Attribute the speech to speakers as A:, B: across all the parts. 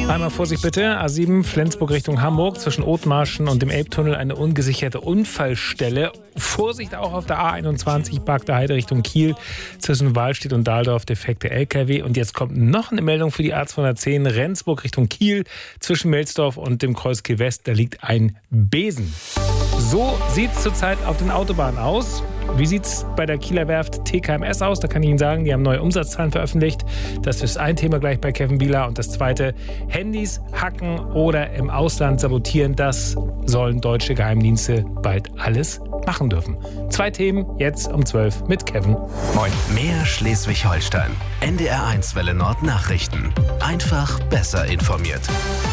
A: Einmal Vorsicht bitte, A7 Flensburg Richtung Hamburg, zwischen Othmarschen und dem Elbtunnel eine ungesicherte Unfallstelle. Vorsicht auch auf der A21 Barkter Heide Richtung Kiel, zwischen Wahlstedt und Dahldorf defekte LKW. Und jetzt kommt noch eine Meldung für die A210 Rendsburg Richtung Kiel, zwischen Melsdorf und dem Kreuz Kiel West, da liegt ein Besen. So sieht es zurzeit auf den Autobahnen aus. Wie sieht es bei der Kieler Werft TKMS aus? Da kann ich Ihnen sagen, die haben neue Umsatzzahlen veröffentlicht. Das ist ein Thema gleich bei Kevin Bieler. Und das zweite, Handys hacken oder im Ausland sabotieren, das sollen deutsche Geheimdienste bald alles machen dürfen. 2 Themen jetzt um 12 mit Kevin.
B: Moin. Mehr Schleswig-Holstein. NDR1 Welle Nord Nachrichten. Einfach besser informiert.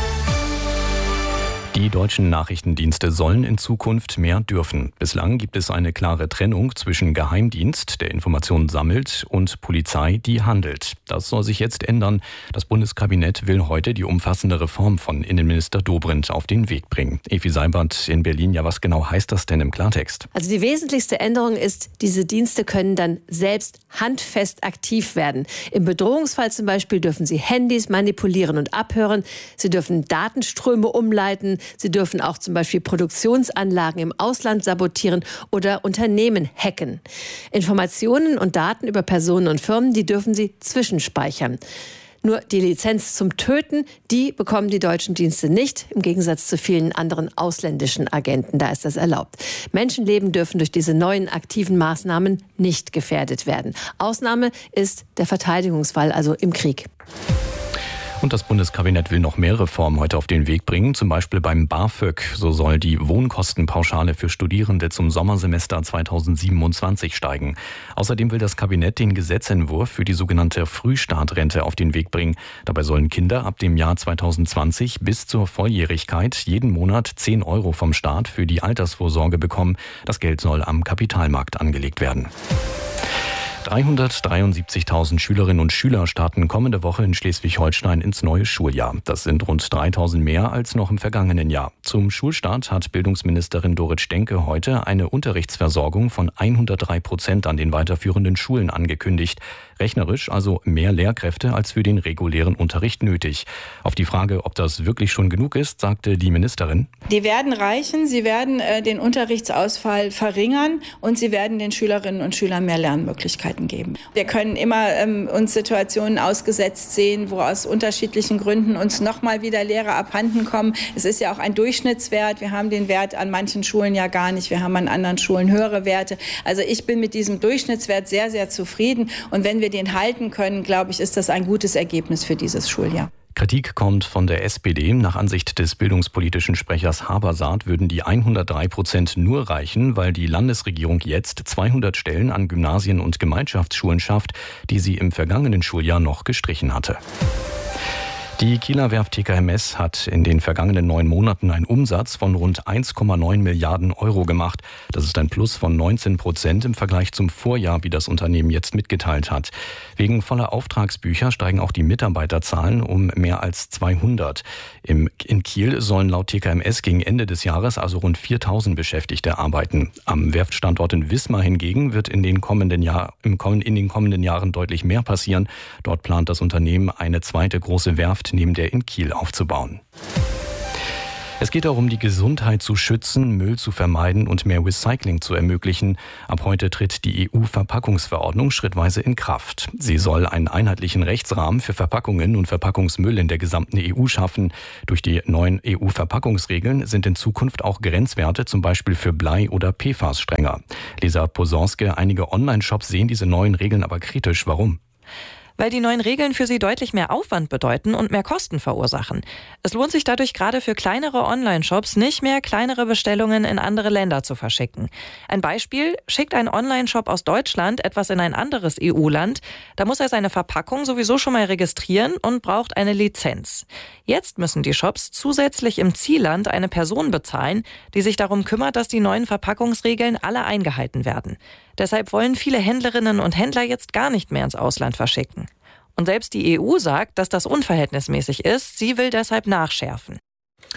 C: Die deutschen Nachrichtendienste sollen in Zukunft mehr dürfen. Bislang gibt es eine klare Trennung zwischen Geheimdienst, der Informationen sammelt, und Polizei, die handelt. Das soll sich jetzt ändern. Das Bundeskabinett will heute die umfassende Reform von Innenminister Dobrindt auf den Weg bringen. Evi Seibert in Berlin. Ja, was genau heißt das denn im Klartext?
D: Also die wesentlichste Änderung ist, diese Dienste können dann selbst handfest aktiv werden. Im Bedrohungsfall zum Beispiel dürfen sie Handys manipulieren und abhören. Sie dürfen Datenströme umleiten. Sie dürfen auch zum Beispiel Produktionsanlagen im Ausland sabotieren oder Unternehmen hacken. Informationen und Daten über Personen und Firmen, die dürfen sie zwischenspeichern. Nur die Lizenz zum Töten, die bekommen die deutschen Dienste nicht, im Gegensatz zu vielen anderen ausländischen Agenten. Da ist das erlaubt. Menschenleben dürfen durch diese neuen aktiven Maßnahmen nicht gefährdet werden. Ausnahme ist der Verteidigungsfall, also im Krieg.
C: Und das Bundeskabinett will noch mehr Reformen heute auf den Weg bringen, zum Beispiel beim BAföG. So soll die Wohnkostenpauschale für Studierende zum Sommersemester 2027 steigen. Außerdem will das Kabinett den Gesetzentwurf für die sogenannte Frühstartrente auf den Weg bringen. Dabei sollen Kinder ab dem Jahr 2020 bis zur Volljährigkeit jeden Monat 10 € vom Staat für die Altersvorsorge bekommen. Das Geld soll am Kapitalmarkt angelegt werden. 373.000 Schülerinnen und Schüler starten kommende Woche in Schleswig-Holstein ins neue Schuljahr. Das sind rund 3.000 mehr als noch im vergangenen Jahr. Zum Schulstart hat Bildungsministerin Dorit Stenke heute eine Unterrichtsversorgung von 103% an den weiterführenden Schulen angekündigt. Rechnerisch also mehr Lehrkräfte als für den regulären Unterricht nötig. Auf die Frage, ob das wirklich schon genug ist, sagte die Ministerin:
E: Die werden reichen, sie werden den Unterrichtsausfall verringern und sie werden den Schülerinnen und Schülern mehr Lernmöglichkeiten geben. Wir können immer uns Situationen ausgesetzt sehen, wo aus unterschiedlichen Gründen uns nochmal wieder Lehrer abhanden kommen. Es ist ja auch ein Durchschnittswert. Wir haben den Wert an manchen Schulen ja gar nicht. Wir haben an anderen Schulen höhere Werte. Also ich bin mit diesem Durchschnittswert sehr, sehr zufrieden. Und wenn wir den halten können, glaube ich, ist das ein gutes Ergebnis für dieses Schuljahr.
C: Kritik kommt von der SPD. Nach Ansicht des bildungspolitischen Sprechers Habersaat würden die 103% nur reichen, weil die Landesregierung jetzt 200 Stellen an Gymnasien und Gemeinschaftsschulen schafft, die sie im vergangenen Schuljahr noch gestrichen hatte. Die Kieler Werft TKMS hat in den vergangenen 9 Monaten einen Umsatz von rund 1,9 Milliarden € gemacht. Das ist ein Plus von 19% im Vergleich zum Vorjahr, wie das Unternehmen jetzt mitgeteilt hat. Wegen voller Auftragsbücher steigen auch die Mitarbeiterzahlen um mehr als 200. In Kiel sollen laut TKMS gegen Ende des Jahres also rund 4.000 Beschäftigte arbeiten. Am Werftstandort in Wismar hingegen wird in den kommenden Jahren deutlich mehr passieren. Dort plant das Unternehmen eine zweite große Werft neben der in Kiel aufzubauen. Es geht darum, die Gesundheit zu schützen, Müll zu vermeiden und mehr Recycling zu ermöglichen. Ab heute tritt die EU-Verpackungsverordnung schrittweise in Kraft. Sie soll einen einheitlichen Rechtsrahmen für Verpackungen und Verpackungsmüll in der gesamten EU schaffen. Durch die neuen EU-Verpackungsregeln sind in Zukunft auch Grenzwerte, zum Beispiel für Blei oder PFAS, strenger. Lisa Posonske, einige Online-Shops sehen diese neuen Regeln aber kritisch. Warum?
F: Weil die neuen Regeln für sie deutlich mehr Aufwand bedeuten und mehr Kosten verursachen. Es lohnt sich dadurch gerade für kleinere Online-Shops nicht mehr, kleinere Bestellungen in andere Länder zu verschicken. Ein Beispiel: Schickt ein Online-Shop aus Deutschland etwas in ein anderes EU-Land, da muss er seine Verpackung sowieso schon mal registrieren und braucht eine Lizenz. Jetzt müssen die Shops zusätzlich im Zielland eine Person bezahlen, die sich darum kümmert, dass die neuen Verpackungsregeln alle eingehalten werden. Deshalb wollen viele Händlerinnen und Händler jetzt gar nicht mehr ins Ausland verschicken. Und selbst die EU sagt, dass das unverhältnismäßig ist. Sie will deshalb nachschärfen.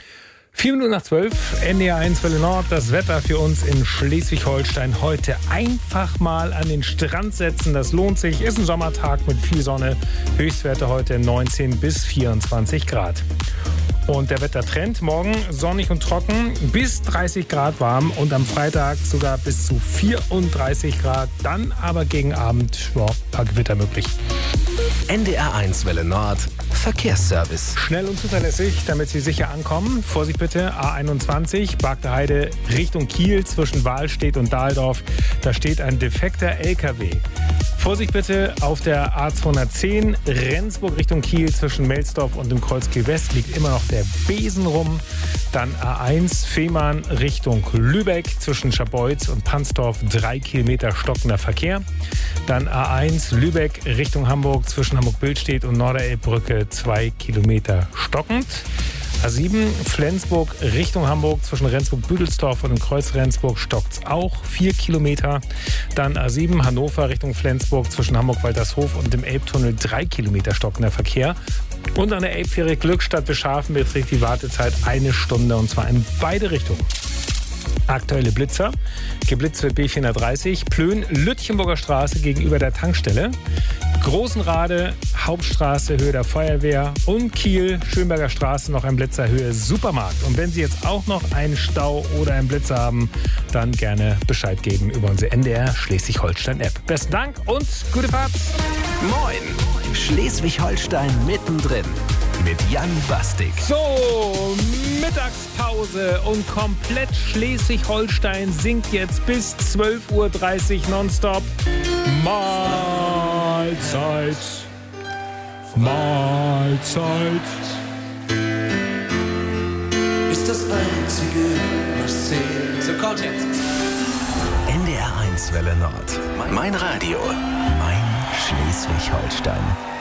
A: 4:04, NDR 1 Welle Nord. Das Wetter für uns in Schleswig-Holstein heute. Einfach mal an den Strand setzen, das lohnt sich. Ist ein Sommertag mit viel Sonne. Höchstwerte heute 19 bis 24 Grad. Und der Wettertrend: morgen sonnig und trocken, bis 30 Grad warm und am Freitag sogar bis zu 34 Grad. Dann aber gegen Abend ein paar Gewitter möglich.
B: NDR 1 Welle Nord Verkehrsservice.
A: Schnell und zuverlässig, damit Sie sicher ankommen. Vorsicht bitte, A21, Bagde Heide Richtung Kiel zwischen Wahlstedt und Dahldorf. Da steht ein defekter LKW. Vorsicht bitte auf der A210 Rendsburg Richtung Kiel zwischen Melsdorf und dem Kreuzkiel West liegt immer noch der Besen rum. Dann A1 Fehmarn Richtung Lübeck zwischen Scharbeutz und Pansdorf 3 Kilometer stockender Verkehr. Dann A1 Lübeck Richtung Hamburg zwischen Hamburg-Billstedt und Norderelbbrücke 2 Kilometer stockend. A7 Flensburg Richtung Hamburg zwischen Rendsburg-Büdelsdorf und dem Kreuz Rendsburg stockt's auch 4 Kilometer. Dann A7 Hannover Richtung Flensburg zwischen Hamburg-Waltershof und dem Elbtunnel 3 Kilometer stockender Verkehr. Und an der Elbfähre Glückstadt Beschafen beträgt die Wartezeit 1 Stunde und zwar in beide Richtungen. Aktuelle Blitzer. Geblitzt wird B430, Plön, Lütchenburger Straße gegenüber der Tankstelle. Großenrade, Hauptstraße, Höhe der Feuerwehr und Kiel, Schönberger Straße, noch ein Blitzer, Höhe Supermarkt. Und wenn Sie jetzt auch noch einen Stau oder einen Blitzer haben, dann gerne Bescheid geben über unsere NDR Schleswig-Holstein-App. Besten Dank und gute Fahrt.
B: Moin, Schleswig-Holstein mittendrin mit Jan Bastik.
A: So, Mittagspause und komplett Schleswig-Holstein singt jetzt bis 12:30 Uhr nonstop. Mahlzeit, Mahlzeit.
G: Ist das Einzige, was zählt. So, kommt jetzt.
B: NDR 1 Welle Nord. Mein Radio, mein Schleswig-Holstein.